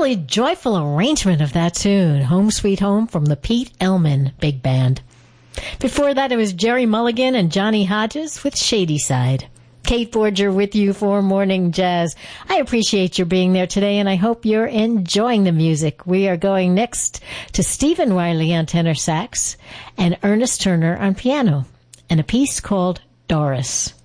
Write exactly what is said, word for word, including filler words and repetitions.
really joyful arrangement of that tune, Home Sweet Home, from the Pete Elman Big Band. Before that, it was Jerry Mulligan and Johnny Hodges with Shady Side. Kate Forger with you for Morning Jazz. I appreciate your being there today, and I hope you're enjoying the music. We are going next to Stephen Riley on tenor sax and Ernest Turner on piano, and a piece called Doris.